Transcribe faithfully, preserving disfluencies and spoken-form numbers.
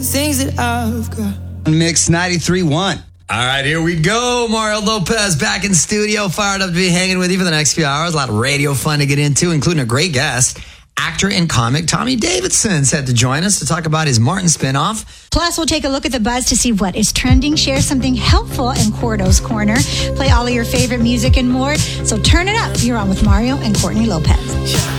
Things that I've got. Mix ninety-three point one. All right, here we go. Mario Lopez back in studio, fired up to be hanging with you for the next few hours. A lot of radio fun to get into, including a great guest. Actor and comic Tommy Davidson set to join us to talk about his Martin spinoff. Plus, we'll take a look at the buzz to see what is trending, share something helpful in Cordo's Corner, play all of your favorite music and more. So turn it up. You're on with Mario and Courtney Lopez.